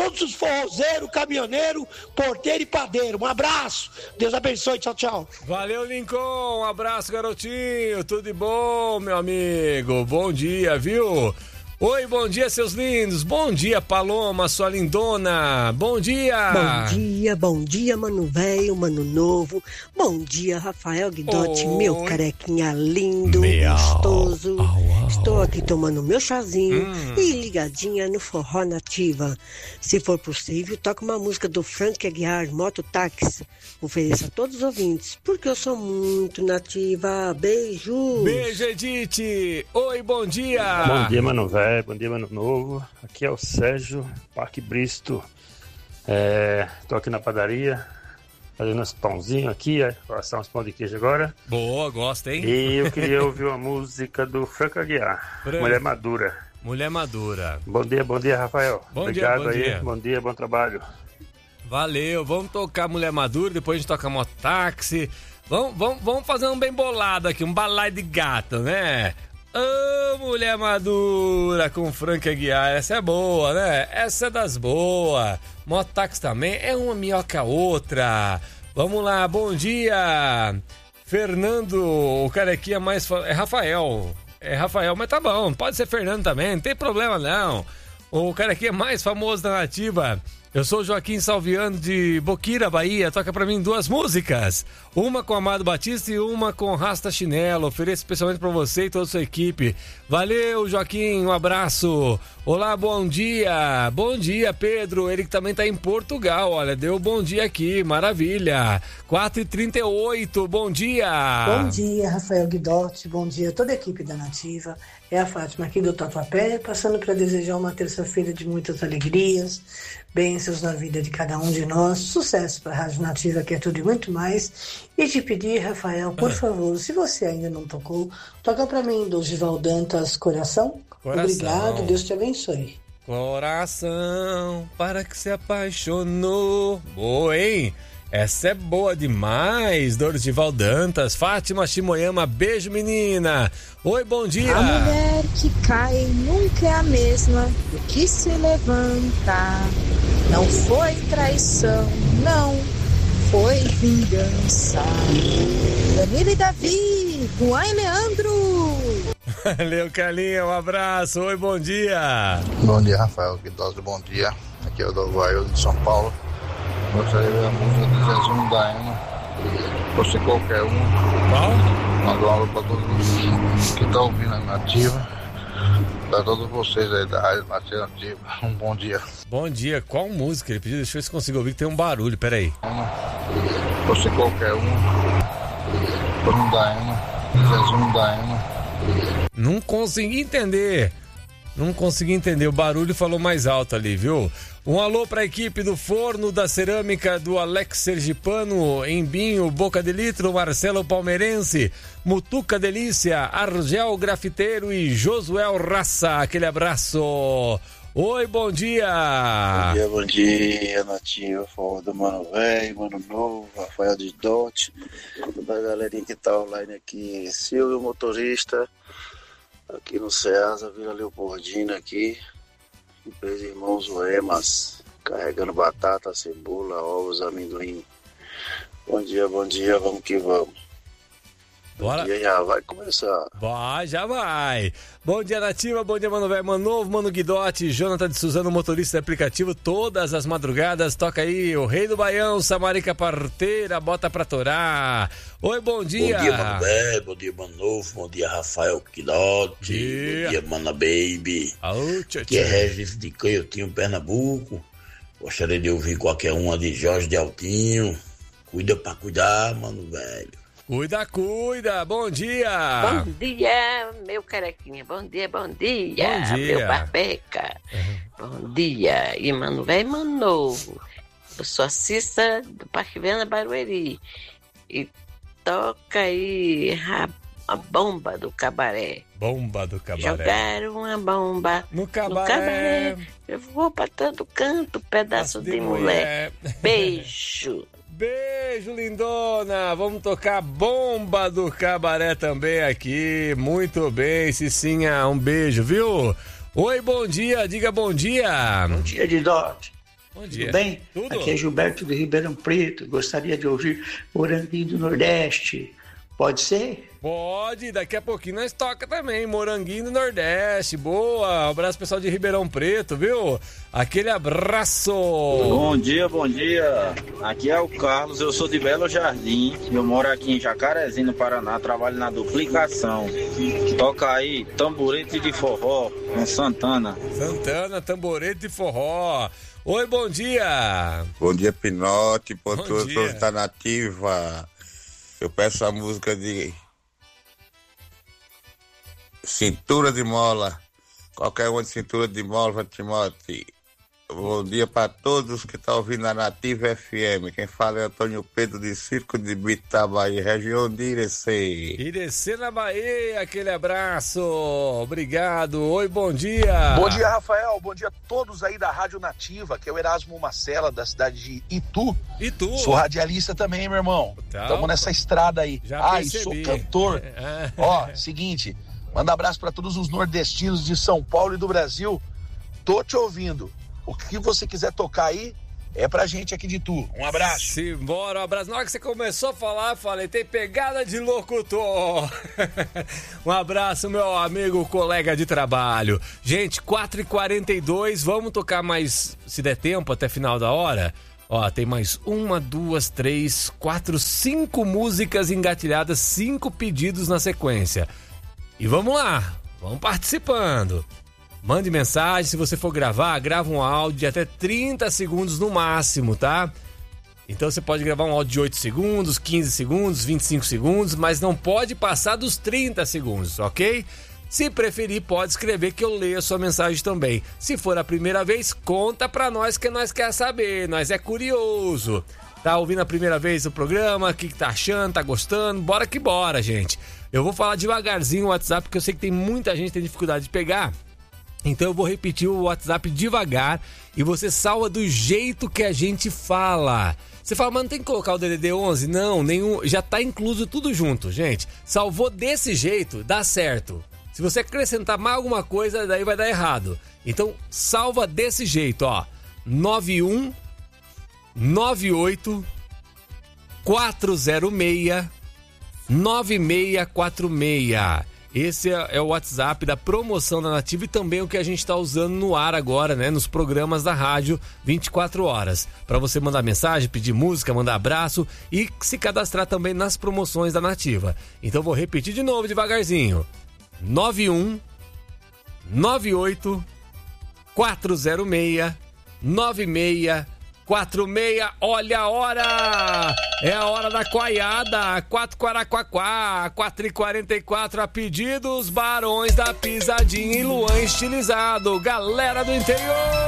todos os forrozeiros, caminhoneiros, porteiro e padeiro. Um abraço, Deus abençoe, tchau, tchau. Valeu, Lincoln, um abraço, garotinho, tudo de bom, meu amigo, bom dia, viu? Oi, bom dia, seus lindos. Bom dia, Paloma, sua lindona. Bom dia. Bom dia, mano velho, mano novo. Bom dia, Rafael Guidotti, meu carequinha lindo, gostoso. Estou aqui tomando meu chazinho e ligadinha no Forró Nativa. Se for possível, toca uma música do Frank Aguiar, Mototáxi. Ofereça a todos os ouvintes, porque eu sou muito nativa. Beijos. Beijo, Edith. Oi, bom dia. Bom dia, mano velho. Bom dia, mano novo. Aqui é o Sérgio, Parque Bristo. Tô aqui na padaria, fazendo uns pãozinhos aqui, vou assar uns pão de queijo agora. Boa, gosta, hein? E eu queria ouvir uma música do Frank Aguiar, Mulher Madura. Mulher Madura. Bom dia, Rafael. Obrigado aí. Dia. Bom dia, bom trabalho. Valeu, vamos tocar Mulher Madura, depois a gente toca Mototáxi. Vamos fazer um bem bolado aqui, um balai de gato, né? Ô, Mulher Madura com Frank Aguiar, essa é boa, né? Essa é das boas. Mototáxi também é uma minhoca outra. Vamos lá, bom dia. Fernando, o carequinha mais... É Rafael, mas tá bom, pode ser Fernando também, não tem problema não. O carequinha mais famoso da Nativa. Eu sou o Joaquim Salviano de Boquira, Bahia. Toca pra mim 2 músicas. Uma com Amado Batista e uma com Rasta Chinelo. Ofereço especialmente pra você e toda a sua equipe. Valeu, Joaquim. Um abraço. Olá, bom dia. Bom dia, Pedro. Ele que também tá em Portugal. Olha, deu bom dia aqui. Maravilha. 4h38. Bom dia. Bom dia, Rafael Guidotti. Bom dia a toda a equipe da Nativa. É a Fátima aqui do Tatuapé, passando para desejar uma terça-feira de muitas alegrias, bênçãos na vida de cada um de nós, sucesso para a Rádio Nativa, que é tudo e muito mais. E te pedir, Rafael, por favor, se você ainda não tocou, toca para mim do Gival Dantas, Coração. Obrigado, Deus te abençoe. Coração, para que se apaixonou. Boa, hein? Essa é boa demais, Dorival Dantas. Fátima Shimoyama, beijo, menina. Oi, bom dia. A mulher que cai nunca é a mesma do que se levanta. Não foi traição, não foi vingança. Danilo e Davi, Juan e Leandro. Valeu, Carlinha, um abraço. Oi, bom dia. Bom dia, Rafael Guidoso, bom dia. Aqui é o Dovaio de São Paulo. Gostaria de ver a música de Jesus da Ema. Fosse qualquer um. Qual? Mando um alô para todos que estão ouvindo a Nativa. Para todos vocês aí da Rádio Nativa. Um bom dia. Bom dia. Qual música ele pediu? Deixa eu ver se consigo ouvir que tem um barulho. Peraí. Fosse qualquer um. Todo da Ema. Jesus da Ema. Não consegui entender. O barulho falou mais alto ali, viu? Um alô pra equipe do Forno da Cerâmica do Alex Sergipano, Embinho, Boca de Litro, Marcelo Palmeirense, Mutuca Delícia, Argel Grafiteiro e Josuel Raça. Aquele abraço. Oi, bom dia. Bom dia, Nativa, Forró do Mano Velho, Mano Novo, Rafael de Dote, toda a galerinha que tá online aqui, Silvio Motorista, aqui no Ceasa, Vila Leopoldina aqui, empresa Irmãos Uemas, carregando batata, cebola, ovos, amendoim. Bom dia, vamos que vamos. Bora. Bom dia, já vai começar. Já vai. Bom dia, Nativa, bom dia, Mano Velho, Mano Novo, Mano Guidotti, Jonathan de Suzano, motorista de aplicativo, todas as madrugadas, toca aí o Rei do Baião, Samarica Parteira, bota pra torar. Oi, bom dia. Bom dia, Mano Velho, bom dia, Mano Novo, bom dia, Rafael Guidotti, bom dia, Mana Baby, que é Regis de Canhotinho, Pernambuco. Gostaria de ouvir qualquer uma de Jorge de Altinho. Cuida pra cuidar, Mano Velho. Cuida, bom dia! Bom dia, meu carequinha, bom dia, meu barbeca, bom dia, e Mano Velho, Mano Novo, eu sou a Cissa do Parque Viana Barueri, e toca aí a bomba do cabaré. Bomba do cabaré. Jogaram uma bomba no cabaré, eu vou pra todo canto, pedaço de mulher. Beijo! Beijo, lindona! Vamos tocar Bomba do Cabaré também aqui. Muito bem, Cicinha, um beijo, viu? Oi, bom dia, diga bom dia. Bom dia, Guidotti. Bom dia. Tudo bem? Tudo. Aqui é Gilberto de Ribeirão Preto. Gostaria de ouvir Moranguinho do Nordeste. Pode ser? Pode, daqui a pouquinho nós toca também, Moranguinho do Nordeste. Boa, um abraço pessoal de Ribeirão Preto, viu? Aquele abraço. Bom dia, bom dia. Aqui é o Carlos, eu sou de Belo Jardim. Eu moro aqui em Jacarezinho, no Paraná, trabalho na duplicação. Toca aí, Tamborete de Forró, com Santana. Santana, Tamborete de Forró. Oi, bom dia. Bom dia, Pinote, bom dia da Nativa. Eu peço a música de Cintura de Mola. Qualquer uma de Cintura de Mola, Timote. Bom dia para todos que estão ouvindo a Nativa FM. Quem fala é Antônio Pedro de Circo de Bitá, Bahia, região de Irecê. Irecê na Bahia, aquele abraço. Obrigado. Oi, bom dia. Bom dia, Rafael. Bom dia a todos aí da Rádio Nativa, que é o Erasmo Macela, da cidade de Itu. Itu. Sou radialista também, meu irmão. Estamos nessa estrada aí. E sou cantor. Ó, seguinte, manda abraço para todos os nordestinos de São Paulo e do Brasil. Tô te ouvindo. O que você quiser tocar aí é pra gente aqui de Itu. Um abraço. Simbora, um abraço. Na hora que você começou a falar, eu falei, tem pegada de locutor. Um abraço, meu amigo, colega de trabalho. Gente, 4h42, vamos tocar mais, se der tempo, até final da hora. Ó, tem mais 1, 2, 3, 4, 5 músicas engatilhadas, 5 pedidos na sequência. E vamos lá, vamos participando. Mande mensagem, se você for gravar, grava um áudio de até 30 segundos no máximo, tá? Então você pode gravar um áudio de 8 segundos, 15 segundos, 25 segundos, mas não pode passar dos 30 segundos, ok? Se preferir, pode escrever que eu leio a sua mensagem também. Se for a primeira vez, conta pra nós que nós quer saber, nós é curioso. Tá ouvindo a primeira vez o programa, o que tá achando, tá gostando? Bora que bora, gente. Eu vou falar devagarzinho o WhatsApp, porque eu sei que tem muita gente que tem dificuldade de pegar. Então eu vou repetir o WhatsApp devagar e você salva do jeito que a gente fala. Você fala, mas não tem que colocar o DDD 11? Não, nenhum, já tá incluso tudo junto, gente. Salvou desse jeito, dá certo. Se você acrescentar mais alguma coisa, daí vai dar errado. Então salva desse jeito, ó. 91 98 406 9646. Esse é o WhatsApp da promoção da Nativa e também o que a gente está usando no ar agora, né? Nos programas da rádio 24 horas. Para você mandar mensagem, pedir música, mandar abraço e se cadastrar também nas promoções da Nativa. Então vou repetir de novo devagarzinho. 91 98 406 9646. Olha a hora! É a hora da coaiada, 4Quaraquaquá, 4h44, a pedidos, Barões da Pisadinha e Luan Estilizado, galera do interior!